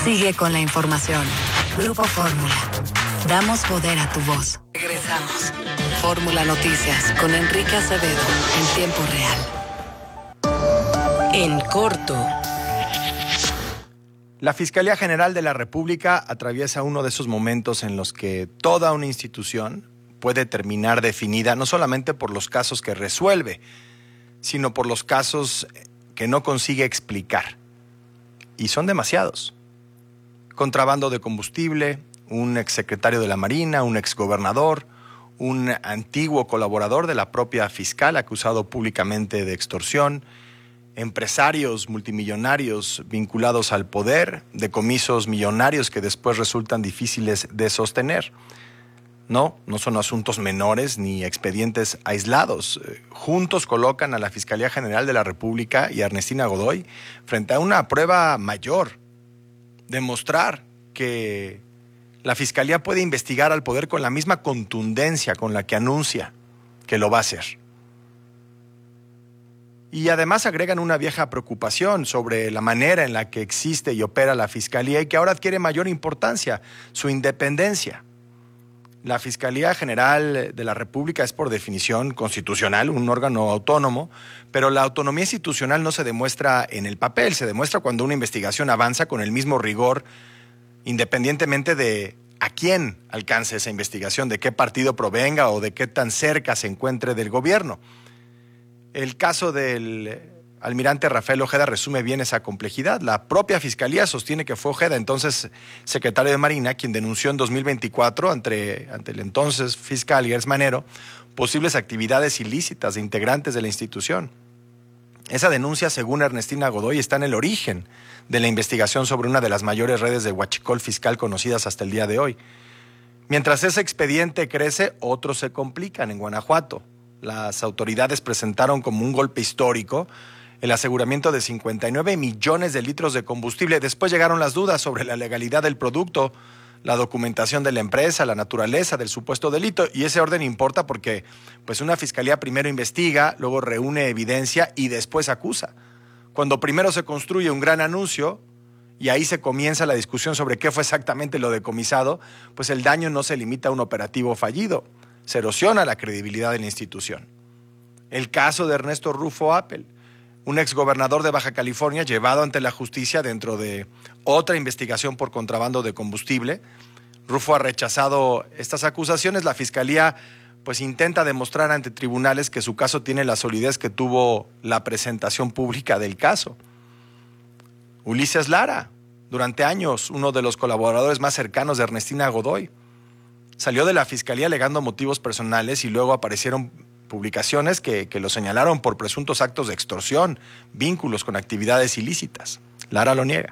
Sigue con la información. Grupo Fórmula. Damos poder a tu voz. Regresamos. Fórmula Noticias con Enrique Acevedo en tiempo real. En corto. La Fiscalía General de la República atraviesa uno de esos momentos en los que toda una institución puede terminar definida no solamente por los casos que resuelve, sino por los casos que no consigue explicar. Y son demasiados. Contrabando de combustible, un exsecretario de la Marina, un exgobernador, un antiguo colaborador de la propia fiscal acusado públicamente de extorsión, empresarios multimillonarios vinculados al poder, decomisos millonarios que después resultan difíciles de sostener. No son asuntos menores ni expedientes aislados. Juntos colocan a la Fiscalía General de la República y a Ernestina Godoy frente a una prueba mayor. Demostrar que la Fiscalía puede investigar al poder con la misma contundencia con la que anuncia que lo va a hacer. Y además agregan una vieja preocupación sobre la manera en la que existe y opera la Fiscalía y que ahora adquiere mayor importancia, su independencia. La Fiscalía General de la República es por definición constitucional, un órgano autónomo, pero la autonomía institucional no se demuestra en el papel, se demuestra cuando una investigación avanza con el mismo rigor, independientemente de a quién alcance esa investigación, de qué partido provenga o de qué tan cerca se encuentre del gobierno. El caso del almirante Rafael Ojeda resume bien esa complejidad. La propia Fiscalía sostiene que fue Ojeda, entonces secretario de Marina, quien denunció en 2024 ante el entonces fiscal Gers Manero posibles actividades ilícitas de integrantes de la institución. Esa denuncia, según Ernestina Godoy, está en el origen de la investigación sobre una de las mayores redes de huachicol fiscal conocidas hasta el día de hoy. Mientras ese expediente crece, otros se complican. En Guanajuato, las autoridades presentaron como un golpe histórico el aseguramiento de 59 millones de litros de combustible. Después llegaron las dudas sobre la legalidad del producto, la documentación de la empresa, la naturaleza del supuesto delito. Y ese orden importa porque pues una fiscalía primero investiga, luego reúne evidencia y después acusa. Cuando primero se construye un gran anuncio y ahí se comienza la discusión sobre qué fue exactamente lo decomisado, pues el daño no se limita a un operativo fallido. Se erosiona la credibilidad de la institución. El caso de Ernesto Rufo Appel, un exgobernador de Baja California llevado ante la justicia dentro de otra investigación por contrabando de combustible. Rufo ha rechazado estas acusaciones. La Fiscalía pues intenta demostrar ante tribunales que su caso tiene la solidez que tuvo la presentación pública del caso. Ulises Lara, durante años uno de los colaboradores más cercanos de Ernestina Godoy, salió de la Fiscalía alegando motivos personales y luego aparecieron publicaciones que lo señalaron por presuntos actos de extorsión, vínculos con actividades ilícitas. Lara lo niega.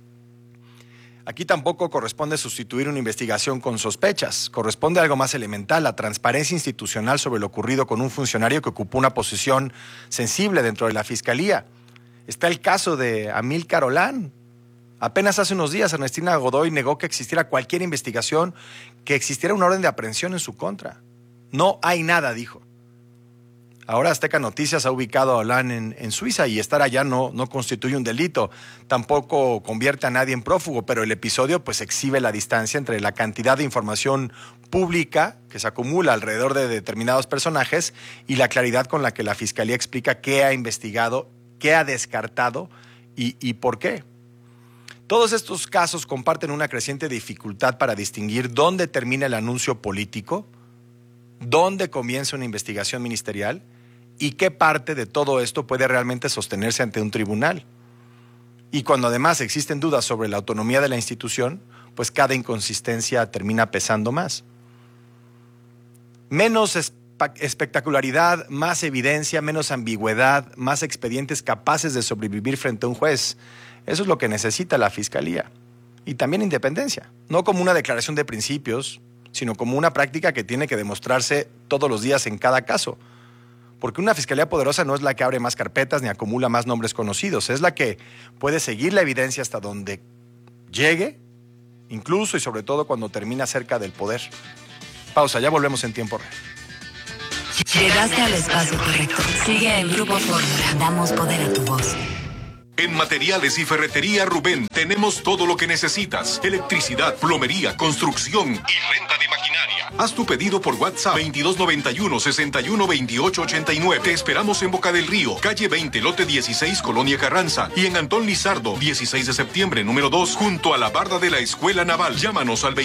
Aquí tampoco corresponde sustituir una investigación con sospechas. Corresponde algo más elemental, la transparencia institucional sobre lo ocurrido con un funcionario que ocupó una posición sensible dentro de la Fiscalía. Está el caso de Amílcar Olán. Apenas hace unos días Ernestina Godoy negó que existiera cualquier investigación, que existiera una orden de aprehensión en su contra. No hay nada, dijo. Ahora Azteca Noticias ha ubicado a Olán en Suiza y estar allá no constituye un delito. Tampoco convierte a nadie en prófugo, pero el episodio pues exhibe la distancia entre la cantidad de información pública que se acumula alrededor de determinados personajes y la claridad con la que la Fiscalía explica qué ha investigado, qué ha descartado y por qué. Todos estos casos comparten una creciente dificultad para distinguir dónde termina el anuncio político, dónde comienza una investigación ministerial y qué parte de todo esto puede realmente sostenerse ante un tribunal. Y cuando además existen dudas sobre la autonomía de la institución, pues cada inconsistencia termina pesando más. Menos espectacularidad, más evidencia, menos ambigüedad, más expedientes capaces de sobrevivir frente a un juez. Eso es lo que necesita la Fiscalía. Y también independencia, no como una declaración de principios, sino como una práctica que tiene que demostrarse todos los días en cada caso. Porque una Fiscalía poderosa no es la que abre más carpetas ni acumula más nombres conocidos, es la que puede seguir la evidencia hasta donde llegue, incluso y sobre todo cuando termina cerca del poder. Pausa, ya volvemos en tiempo real. Llegaste al espacio correcto. Sigue en Grupo Fórmula. Damos poder a tu voz. En Materiales y Ferretería Rubén tenemos todo lo que necesitas. Electricidad, plomería, construcción y renta de maquinaria. Haz tu pedido por WhatsApp 2291-612889. Te esperamos en Boca del Río, calle 20, lote 16, Colonia Carranza. Y en Antón Lizardo, 16 de septiembre, número 2, junto a la barda de la Escuela Naval. Llámanos al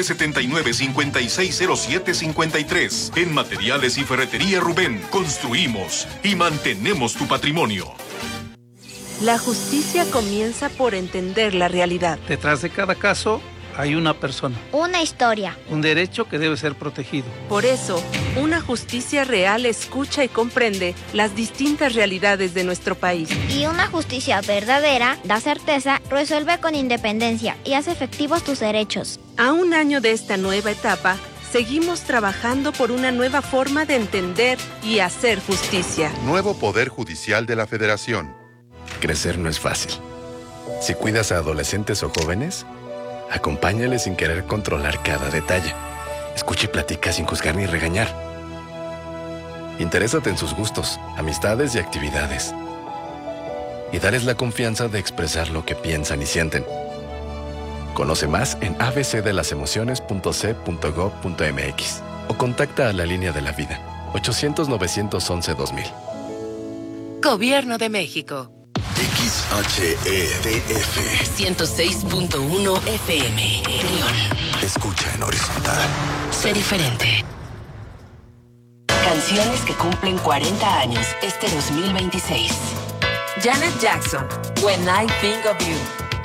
2979-560753. En Materiales y Ferretería Rubén, construimos y mantenemos tu patrimonio. La justicia comienza por entender la realidad. Detrás de cada caso hay una persona. Una historia. Un derecho que debe ser protegido. Por eso, una justicia real escucha y comprende las distintas realidades de nuestro país. Y una justicia verdadera da certeza, resuelve con independencia y hace efectivos tus derechos. A un año de esta nueva etapa, seguimos trabajando por una nueva forma de entender y hacer justicia. Nuevo Poder Judicial de la Federación. Crecer no es fácil. Si cuidas a adolescentes o jóvenes, acompáñales sin querer controlar cada detalle. Escucha y platica sin juzgar ni regañar. Interésate en sus gustos, amistades y actividades. Y dales la confianza de expresar lo que piensan y sienten. Conoce más en abcdelasemociones.c.gov.mx o contacta a la Línea de la Vida, 800-911-2000. Gobierno de México. XHEDF 106.1 FM. León. Escucha en horizontal. Sé diferente. Canciones que cumplen 40 años este 2026. Janet Jackson, When I Think of You.